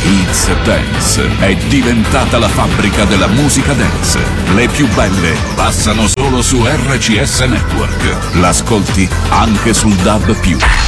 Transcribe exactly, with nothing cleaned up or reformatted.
It's Dance è diventata la fabbrica della musica dance. Le più belle passano solo su R C S Network. L'ascolti anche sul D A B più.